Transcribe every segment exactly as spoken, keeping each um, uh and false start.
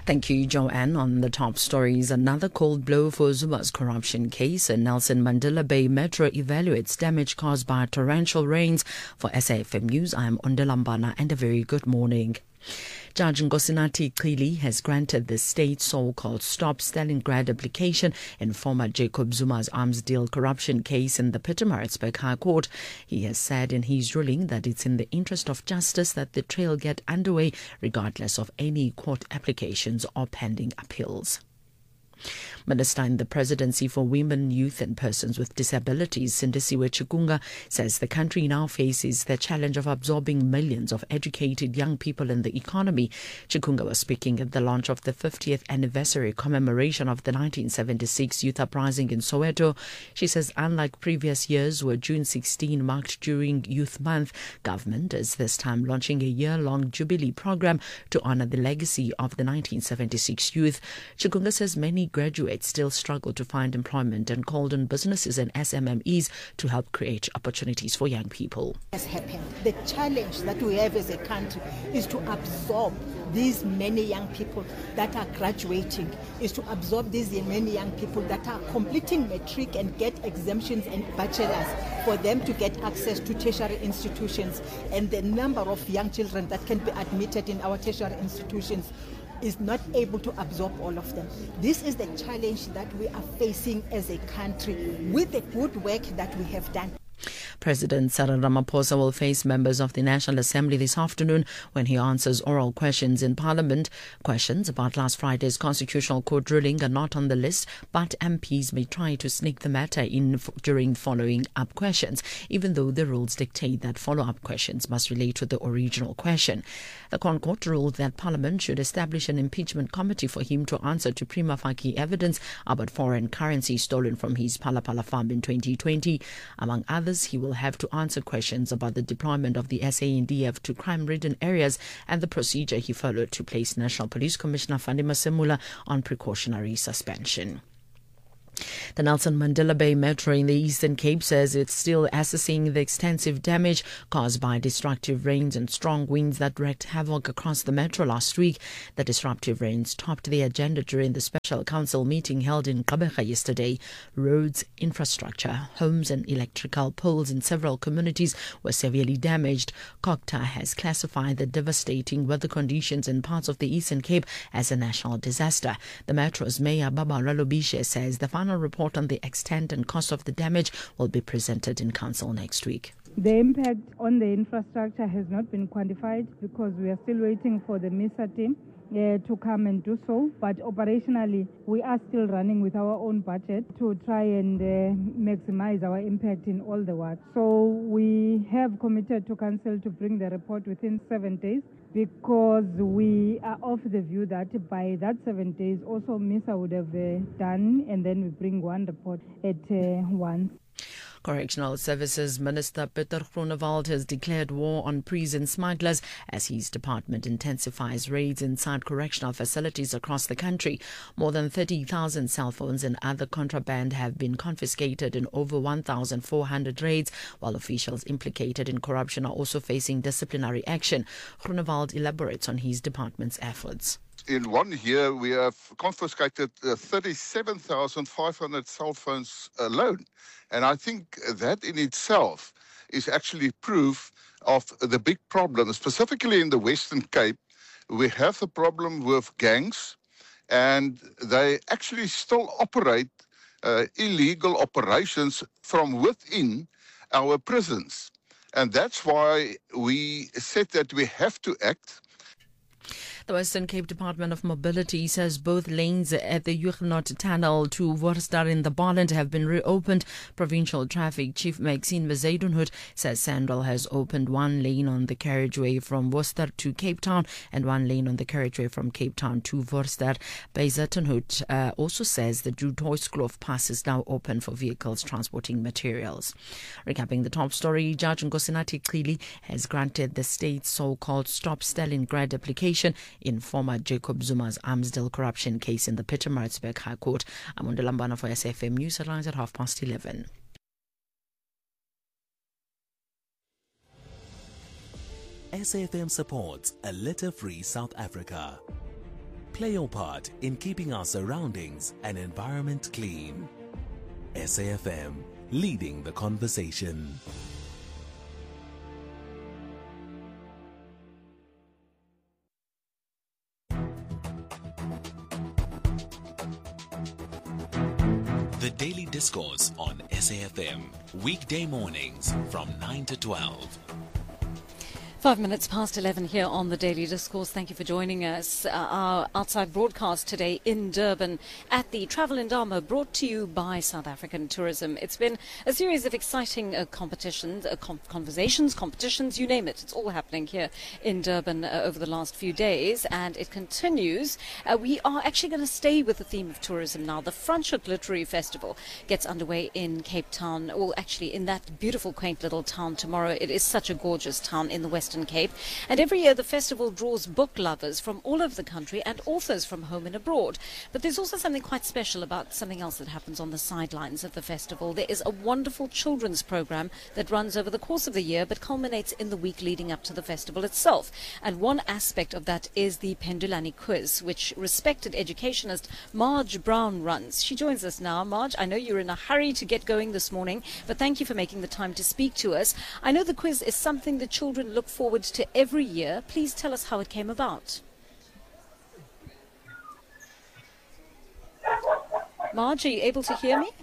Thank you, Joanne. On the top stories, another cold blow for Zuma's corruption case. And Nelson Mandela Bay Metro evaluates damage caused by torrential rains. For S A F M News, I am Ondalambana, and a very good morning. Judge Nkosinathi Cili has granted the state's so-called Stop Stalingrad application in former Jacob Zuma's arms deal corruption case in the Pietermaritzburg High Court. He has said in his ruling that it's in the interest of justice that the trial get underway regardless of any court applications or pending appeals. Minister in the Presidency for Women, Youth and Persons with Disabilities, Sindisiwe Chikunga, says the country now faces the challenge of absorbing millions of educated young people in the economy. Chikunga was speaking at the launch of the fiftieth anniversary commemoration of the nineteen seventy-six Youth Uprising in Soweto. She says unlike previous years where June sixteenth marked during Youth Month, government is this time launching a year-long Jubilee program to honor the legacy of the nineteen seventy-six youth. Chikunga says many graduates still struggle to find employment and called on businesses and S M M Es to help create opportunities for young people. Has happened. The challenge that we have as a country is to absorb these many young people that are graduating, is to absorb these many young people that are completing matric and get exemptions and bachelors for them to get access to tertiary institutions, and the number of young children that can be admitted in our tertiary institutions is not able to absorb all of them. This is the challenge that we are facing as a country with the good work that we have done. President Cyril Ramaphosa will face members of the National Assembly this afternoon when he answers oral questions in Parliament. Questions about last Friday's Constitutional Court ruling are not on the list, but M Ps may try to sneak the matter in f- during following up questions, even though the rules dictate that follow-up questions must relate to the original question. The Concourt ruled that Parliament should establish an impeachment committee for him to answer to prima facie evidence about foreign currency stolen from his Palapala farm in twenty twenty. Among others, he will have to answer questions about the deployment of the S A N D F to crime-ridden areas and the procedure he followed to place National Police Commissioner Fandi Masemula on precautionary suspension. The Nelson Mandela Bay Metro in the Eastern Cape says it's still assessing the extensive damage caused by destructive rains and strong winds that wreaked havoc across the metro last week. The disruptive rains topped the agenda during the special council meeting held in Gqeberha yesterday. Roads, infrastructure, homes and electrical poles in several communities were severely damaged. COGTA has classified the devastating weather conditions in parts of the Eastern Cape as a national disaster. The Metro's Mayor Baba Ralobishe says the final report on the extent and cost of the damage will be presented in council next week. The impact on the infrastructure has not been quantified because we are still waiting for the MISA team uh, to come and do so. But operationally, we are still running with our own budget to try and uh, maximize our impact in all the wards. So we have committed to council to bring the report within seven days. Because we are of the view that by that seven days also MISA would have uh, done, and then we bring one report at uh, once. Correctional Services Minister Peter Groenewald has declared war on prison smugglers as his department intensifies raids inside correctional facilities across the country. More than thirty thousand cell phones and other contraband have been confiscated in over one thousand four hundred raids, while officials implicated in corruption are also facing disciplinary action. Groenewald elaborates on his department's efforts. In one year, we have confiscated uh, thirty-seven thousand five hundred cell phones alone. And I think that in itself is actually proof of the big problem, specifically in the Western Cape. We have a problem with gangs, and they actually still operate uh, illegal operations from within our prisons. And that's why we said that we have to act. The Western Cape Department of Mobility says both lanes at the Huguenot Tunnel to Worcester in the Barland have been reopened. Provincial Traffic Chief Maxine Bezuidenhout says Sandwell has opened one lane on the carriageway from Worcester to Cape Town and one lane on the carriageway from Cape Town to Worcester. Bezuidenhout uh, also says the Du Toitskloof Pass is now open for vehicles transporting materials. Recapping the top story, Judge Nkosinathi Cili has granted the state's so-called Stop Stalingrad application in former Jacob Zuma's arms deal corruption case in the Pietermaritzburg High Court. I'm Ondalambana for S A F M News headlines at half past eleven. S A F M supports a litter-free South Africa. Play your part in keeping our surroundings and environment clean. S A F M, leading the conversation. The Daily Discourse on S A F M, weekday mornings from nine to twelve. Five minutes past eleven here on the Daily Discourse. Thank you for joining us. Uh, our outside broadcast today in Durban at the Travel Indaba, brought to you by South African Tourism. It's been a series of exciting uh, competitions, uh, com- conversations, competitions, you name it. It's all happening here in Durban uh, over the last few days, and it continues. Uh, we are actually going to stay with the theme of tourism now. The Franschhoek Literary Festival gets underway in Cape Town, well, actually in that beautiful, quaint little town tomorrow. It is such a gorgeous town in the Western Cape, and every year the festival draws book lovers from all over the country and authors from home and abroad. But there's also something quite special about something else that happens on the sidelines of the festival. There is a wonderful children's program that runs over the course of the year but culminates in the week leading up to the festival itself. And one aspect of that is the Pendulani quiz, which respected educationist Marge Brown runs. She joins us now. Marge, I know you're in a hurry to get going this morning, but thank you for making the time to speak to us. I know the quiz is something the children look forward to every year. Please tell us how it came about. Marge, are you able to hear me?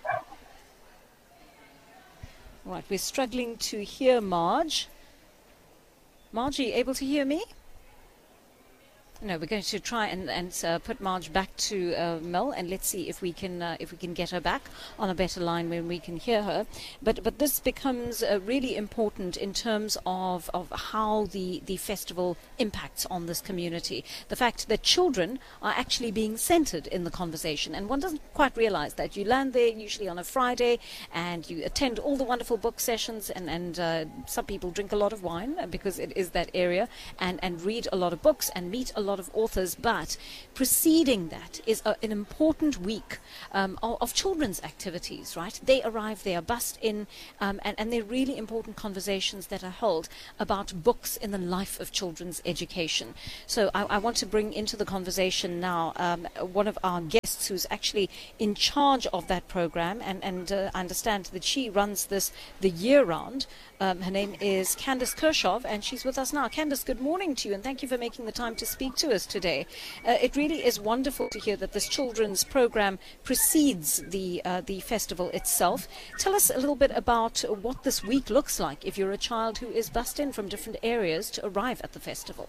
Right, we're struggling to hear Marge. Marge, are you able to hear me? No, we're going to try and, and uh, put Marge back to uh, Mel, and let's see if we can uh, if we can get her back on a better line when we can hear her. But but this becomes uh, really important in terms of, of how the, the festival impacts on this community. The fact that children are actually being centered in the conversation, and one doesn't quite realize that. You land there usually on a Friday, and you attend all the wonderful book sessions, and, and uh, some people drink a lot of wine because it is that area, and, and read a lot of books and meet a lot of authors, but preceding that is a, an important week um, of, of children's activities, right? They arrive, they are bussed in, um, and, and they're really important conversations that are held about books in the life of children's education. So I, I want to bring into the conversation now um, one of our guests who's actually in charge of that program, and, and uh, I understand that she runs this the year round. Um, her name is Candace Kirchhoff, and she's with us now. Candace, good morning to you, and thank you for making the time to speak to us today. Uh, it really is wonderful to hear that this children's program precedes the uh, the festival itself. Tell us a little bit about what this week looks like if you're a child who is bussed in from different areas to arrive at the festival.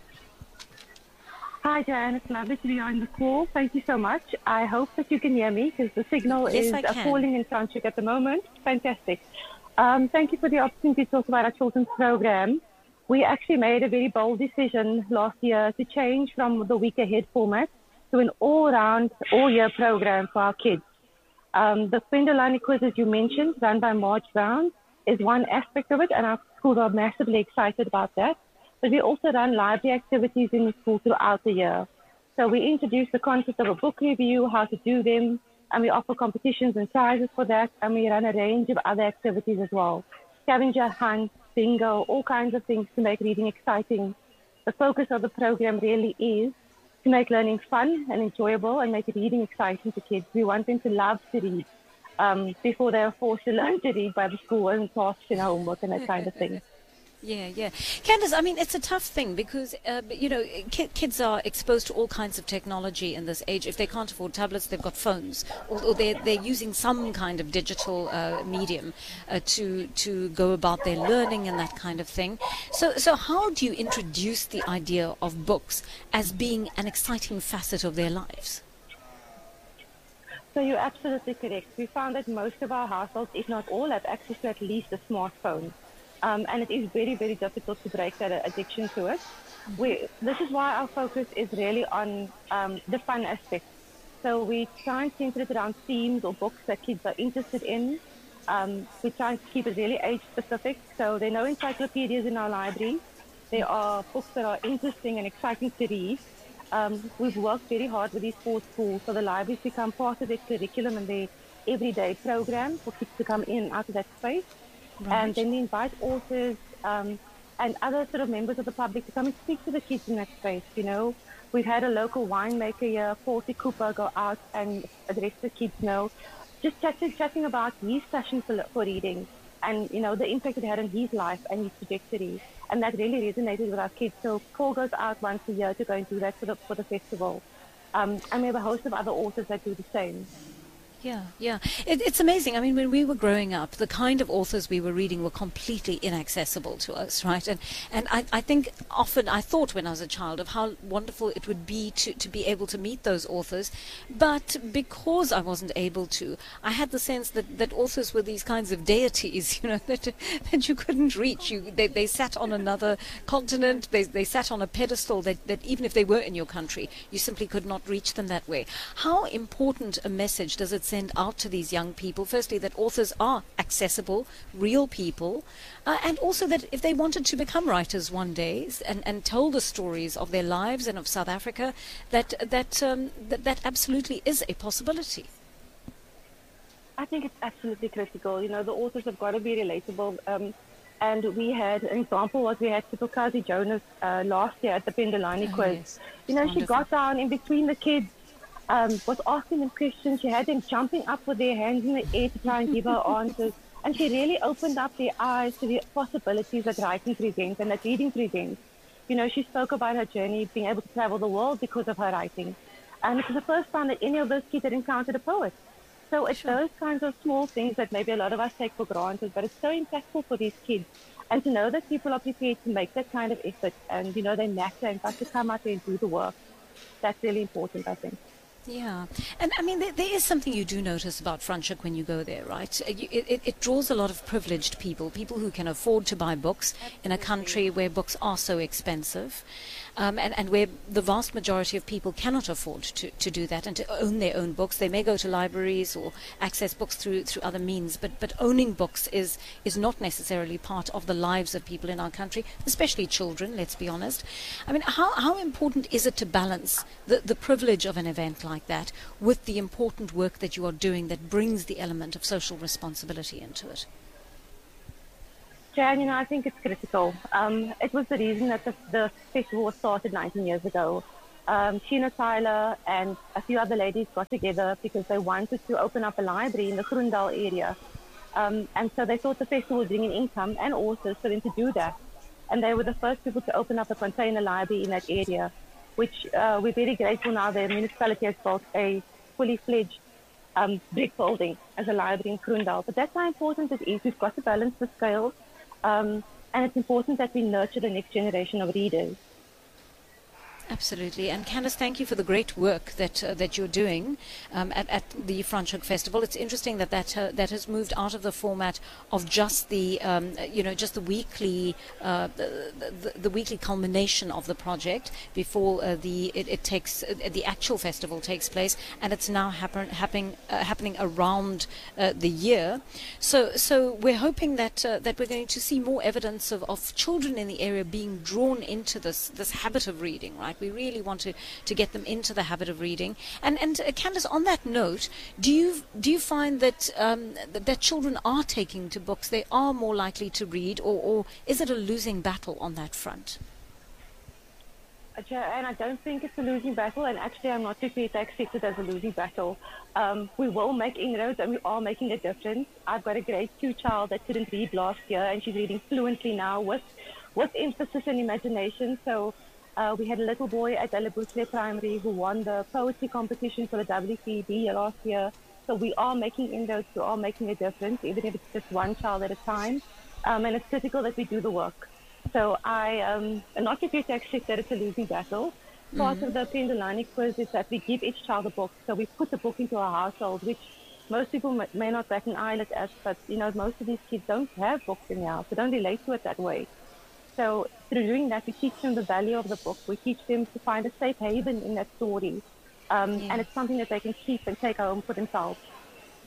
Hi, Jan. It's lovely to be on the call. Thank you so much. I hope that you can hear me because the signal yes, is I can. falling in Franschhoek at the moment. Fantastic. Um, thank you for the opportunity to talk about our children's program. We actually made a very bold decision last year to change from the week ahead format to an all-round, all-year program for our kids. Um, the Pendulani quiz, as you mentioned, run by Marge Brown, is one aspect of it, and our schools are massively excited about that. But we also run library activities in the school throughout the year. So we introduce the concept of a book review, how to do them, and we offer competitions and prizes for that, and we run a range of other activities as well. Scavenger hunt, bingo, all kinds of things to make reading exciting. The focus of the program really is to make learning fun and enjoyable and make reading exciting to kids. We want them to love to read um, before they are forced to learn to read by the school and tasks and homework and that kind of thing. Yeah, yeah. Candace, I mean, it's a tough thing because, uh, you know, ki- kids are exposed to all kinds of technology in this age. If they can't afford tablets, they've got phones, or, or they're, they're using some kind of digital uh, medium uh, to to go about their learning and that kind of thing. So, so how do you introduce the idea of books as being an exciting facet of their lives? So you're absolutely correct. We found that most of our households, if not all, have access to at least a smartphone. Um, and it is very, very difficult to break that addiction to it. We, this is why our focus is really on um, the fun aspect. So we try and center it around themes or books that kids are interested in. Um, we try and keep it really age-specific. So there are no encyclopedias in our library. There are books that are interesting and exciting to read. Um, we've worked very hard with these four schools, so the libraries become part of their curriculum and their everyday program for kids to come in and out of that space. Right. And then we invite authors um, and other sort of members of the public to come and speak to the kids in that space, you know. We've had a local winemaker here, Forty Cooper, go out and address the kids, you know, just chatting, chatting about his passion for, for reading and, you know, the impact it had on his life and his trajectory. And that really resonated with our kids. So Paul goes out once a year to go and do that for the, for the festival. Um, and we have a host of other authors that do the same. Yeah, yeah. It, it's amazing. I mean, when we were growing up, the kind of authors we were reading were completely inaccessible to us, right? And and I, I think often I thought when I was a child of how wonderful it would be to, to be able to meet those authors. But because I wasn't able to, I had the sense that, that authors were these kinds of deities, you know, that, that you couldn't reach. You, they, they sat on another continent. They, they sat on a pedestal that, that even if they were in your country, you simply could not reach them that way. How important a message does it send out to these young people, firstly, that authors are accessible, real people, uh, and also that if they wanted to become writers one day and, and tell the stories of their lives and of South Africa, that that, um, that that absolutely is a possibility. I think it's absolutely critical. You know, the authors have got to be relatable. Um, and we had, an example was we had Sipokazi Jonas uh, last year at the Pendolani Oh, quiz. yes. You know, Wonderful. she got down in between the kids, Um, was asking them questions. She had them jumping up with their hands in the air to try and give her answers. And she really opened up their eyes to the possibilities that writing presents and that reading presents. You know, she spoke about her journey, being able to travel the world because of her writing. And it was the first time that any of those kids had encountered a poet. So it's Sure. those kinds of small things that maybe a lot of us take for granted, but it's so impactful for these kids. And to know that people are prepared to make that kind of effort and, you know, they matter and got to come out there and do the work. That's really important, I think. Yeah, and I mean, there, there is something you do notice about Franschhoek when you go there, right? Uh, you- It, it, it draws a lot of privileged people, people who can afford to buy books in a country where books are so expensive, um, and, and where the vast majority of people cannot afford to, to do that and to own their own books. They may go to libraries or access books through through other means, but, but owning books is, is not necessarily part of the lives of people in our country, especially children, let's be honest. I mean, how, how important is it to balance the, the privilege of an event like like that with the important work that you are doing that brings the element of social responsibility into it? Jan, you know, I think it's critical. Um, it was the reason that the, the festival was started nineteen years ago. Um, Sheena Tyler and a few other ladies got together because they wanted to open up a library in the Groendal area. Um, and so they thought the festival would bring in income and authors for them to do that. And they were the first people to open up a container library in that area, which uh, we're very grateful now the municipality has built a fully fledged um, brick building as a library in Groendal. But that's how important it is. We've got to balance the scales, um, and it's important that we nurture the next generation of readers. Absolutely. And Candice, thank you for the great work that uh, that you're doing um, at, at the Franschhoek Festival. It's interesting that that, uh, that has moved out of the format of just the um, you know just the weekly uh, the, the, the weekly culmination of the project before uh, the it, it takes uh, the actual festival takes place, and it's now happen, happening uh, happening around uh, the year. So so we're hoping that uh, that we're going to see more evidence of, of children in the area being drawn into this this habit of reading, right? We really want to, to get them into the habit of reading. And and uh, Candice, on that note, do you do you find that, um, that that children are taking to books? They are more likely to read, or, or is it a losing battle on that front? And I don't think it's a losing battle, and actually I'm not prepared to accept it as a losing battle. Um, we will make inroads, and we are making a difference. I've got a grade two child that couldn't read last year, and she's reading fluently now with, with emphasis and imagination. So Uh, we had a little boy at Alabusle Primary who won the poetry competition for the W C B last year. So we are making inroads, we are making a difference, even if it's just one child at a time. Um, and it's critical that we do the work. So I um, am not prepared to accept that it's a losing battle. Part mm-hmm. of the Pendolani quiz is that we give each child a book. So we put a book into our household, which most people may not bat an eyelid at, but you know, most of these kids don't have books in their house. They don't relate to it that way. So through doing that, we teach them the value of the book. We teach them to find a safe haven in that story. Um, yeah. And it's something that they can keep and take home for themselves.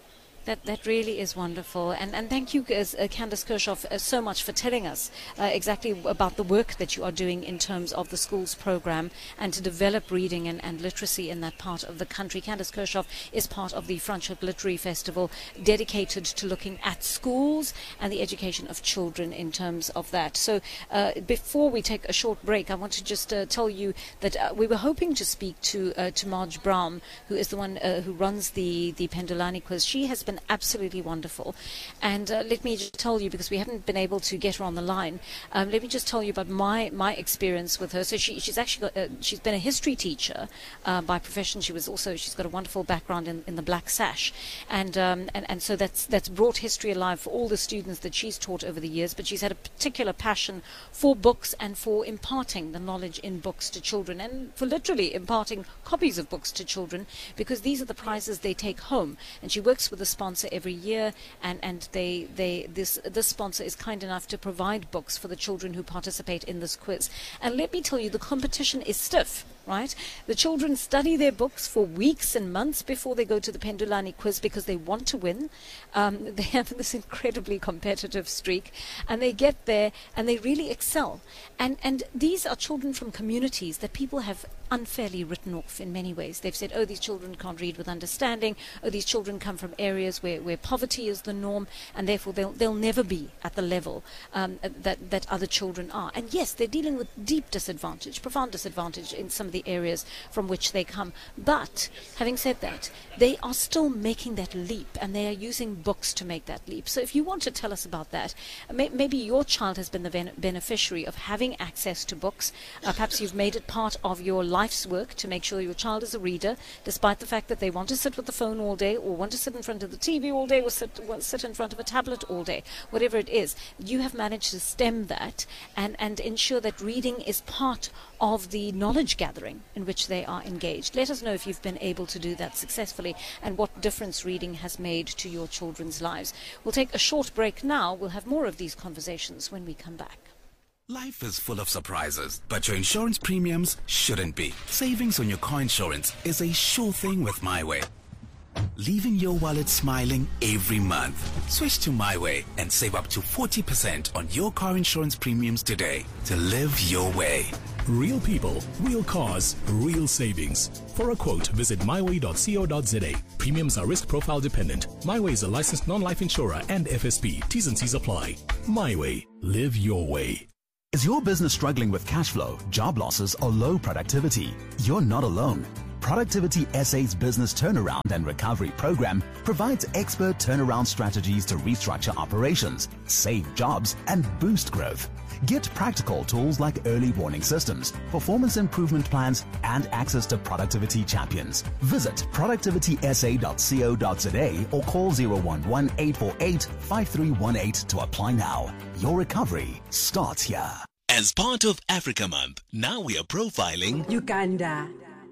That that really is wonderful, and and thank you, uh, Candice Kershoff, uh, so much for telling us uh, exactly about the work that you are doing in terms of the schools program and to develop reading and, and literacy in that part of the country. Candice Kershoff is part of the Franschhoek Literary Festival, dedicated to looking at schools and the education of children in terms of that. So uh, before we take a short break, I want to just uh, tell you that uh, we were hoping to speak to uh, to Marge Brown, who is the one uh, who runs the the Pendulani quiz. She has been absolutely wonderful, and uh, let me just tell you, because we haven't been able to get her on the line, um, let me just tell you about my my experience with her. So she she's actually got, uh, she's been a history teacher uh, by profession. She was also she's got a wonderful background in, in the Black Sash, and um, and and so that's that's brought history alive for all the students that she's taught over the years. But she's had a particular passion for books and for imparting the knowledge in books to children, and for literally imparting copies of books to children, because these are the prizes they take home. And she works with a sponsor every year, and and they they this this sponsor is kind enough to provide books for the children who participate in this quiz. And let me tell you, the competition is stiff, right? The children study their books for weeks and months before they go to the Pendulani quiz, because they want to win. Um, they have this incredibly competitive streak, and they get there and they really excel. And and these are children from communities that people have unfairly written off in many ways. They've said, oh, these children can't read with understanding, oh, these children come from areas where, where poverty is the norm, and therefore they'll they'll never be at the level um, that, that other children are. And yes, they're dealing with deep disadvantage, profound disadvantage in some of the areas from which they come. But having said that, they are still making that leap, and they are using books to make that leap. So if you want to tell us about that, may, maybe your child has been the ben- beneficiary of having access to books. Uh, perhaps you've made it part of your life's work to make sure your child is a reader, despite the fact that they want to sit with the phone all day, or want to sit in front of the T V all day, or sit, well, sit in front of a tablet all day, whatever it is. You have managed to stem that and, and ensure that reading is part of the knowledge gathering in which they are engaged. Let us know if you've been able to do that successfully, and what difference reading has made to your children's lives. We'll take a short break now. We'll have more of these conversations when we come back. Life is full of surprises, but your insurance premiums shouldn't be. Savings on your car insurance is a sure thing with MyWay, leaving your wallet smiling every month. Switch to MyWay and save up to forty percent on your car insurance premiums today to live your way. Real people, real cars, real savings. For a quote, visit my way dot co dot za. Premiums are risk profile dependent. MyWay is a licensed non-life insurer and F S P. T's and C's apply. MyWay. Live your way. Is your business struggling with cash flow, job losses, or low productivity? You're not alone. Productivity S A's Business Turnaround and Recovery Program provides expert turnaround strategies to restructure operations, save jobs, and boost growth. Get practical tools like early warning systems, performance improvement plans, and access to productivity champions. Visit productivity s a dot co dot za or call zero one one, eight four eight, five three one eight to apply now. Your recovery starts here. As part of Africa Month, now we are profiling Uganda,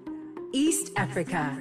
East Africa.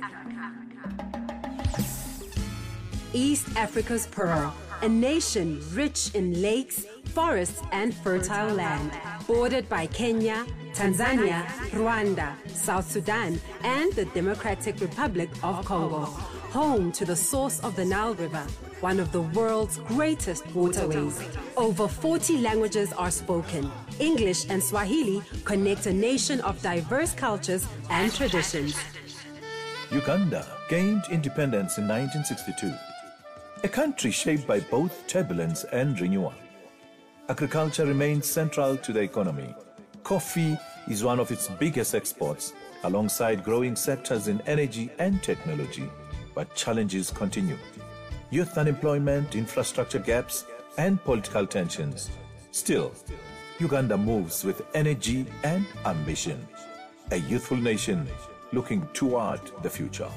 East Africa's pearl, a nation rich in lakes, forests, and fertile land, bordered by Kenya, Tanzania, Rwanda, South Sudan, and the Democratic Republic of Congo, home to the source of the Nile River, one of the world's greatest waterways. Over forty languages are spoken. English and Swahili connect a nation of diverse cultures and traditions. Uganda gained independence in nineteen sixty-two, a country shaped by both turbulence and renewal. Agriculture remains central to the economy. Coffee is one of its biggest exports, alongside growing sectors in energy and technology. But challenges continue. Youth unemployment, infrastructure gaps, and political tensions. Still, Uganda moves with energy and ambition. A youthful nation looking toward the future.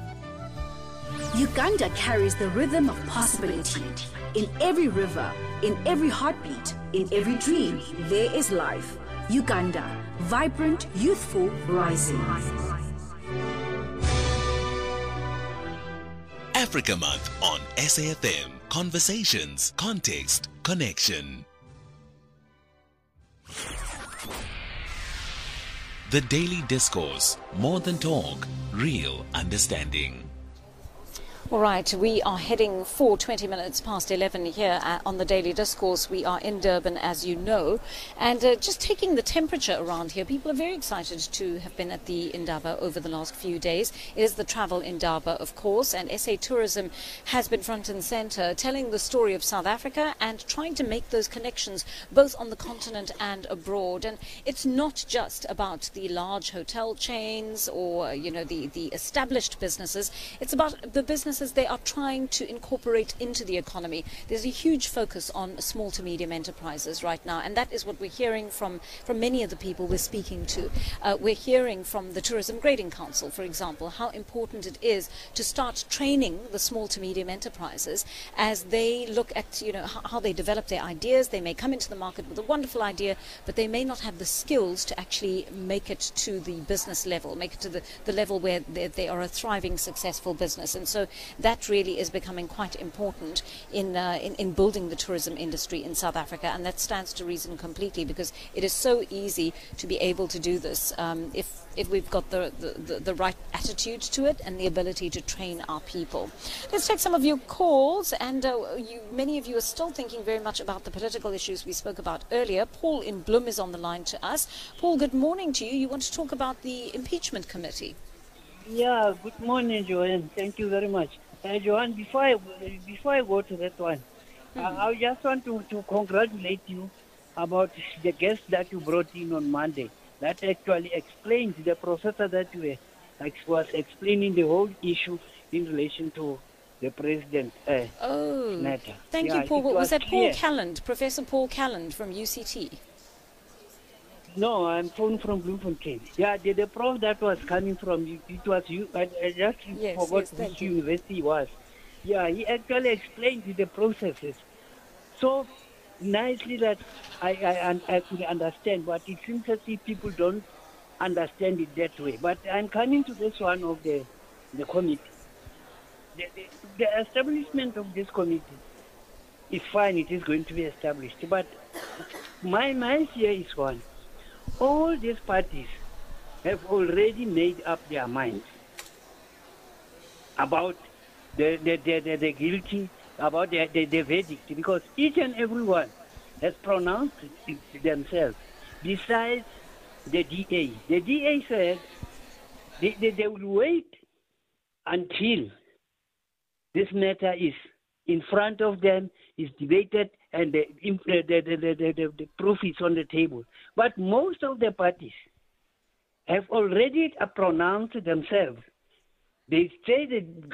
Uganda carries the rhythm of possibility. In every river, in every heartbeat, in every dream, there is life. Uganda, vibrant, youthful, rising. Africa Month on S A F M. Conversations, context, connection. The Daily Discourse. More than talk, real understanding. All right, we are heading for twenty minutes past eleven here uh, on the Daily Discourse. We are in Durban, as you know, and uh, just taking the temperature around here. People are very excited to have been at the Indaba over the last few days. It is the Travel Indaba, of course, and S A Tourism has been front and center, telling the story of South Africa and trying to make those connections both on the continent and abroad. And it's not just about the large hotel chains or, you know, the, the established businesses. It's about the businesses they are trying to incorporate into the economy. There's a huge focus on small to medium enterprises right now, and that is what we're hearing from, from many of the people we're speaking to. Uh, we're hearing from the Tourism Grading Council, for example, how important it is to start training the small to medium enterprises as they look at, you know, how, how they develop their ideas. They may come into the market with a wonderful idea, but they may not have the skills to actually make it to the business level, make it to the, the level where they, they are a thriving, successful business. And so that really is becoming quite important in, uh, in in building the tourism industry in South Africa, and that stands to reason completely, because it is so easy to be able to do this um, if if we've got the, the, the right attitude to it and the ability to train our people. Let's take some of your calls, and uh, you, many of you are still thinking very much about the political issues we spoke about earlier. Paul in Bloem is on the line to us. Paul, good morning to you. You want to talk about the impeachment committee? Yeah, good morning, Joanne. Thank you very much. Uh, Joanne, before I, before I go to that one, mm-hmm. uh, I just want to, to congratulate you about the guest that you brought in on Monday. That actually explains the professor that you were, was explaining the whole issue in relation to the president uh, oh, matter. Thank yeah, you, Paul. Was, was that clear. Paul Calland, Professor Paul Calland from U C T? No, I'm phone from Bloemfontein. Yeah, the, the prof that was coming from, it was you. I, I just yes, forgot yes, which university was. Yeah, he actually explained the processes so nicely that I, I, I could understand, but it seems as if people don't understand it that way. But I'm coming to this one of the, the committee. The, the, the establishment of this committee is fine, it is going to be established. But my, my fear is one. All these parties have already made up their minds about the, the, the, the, the guilty, about the, the, the verdict, because each and every one has pronounced it themselves, besides the D A. The D A said they, they, they will wait until this matter is in front of them, is debated, and the, the, the, the, the, the, the proof is on the table. But most of the parties have already pronounced themselves. They say that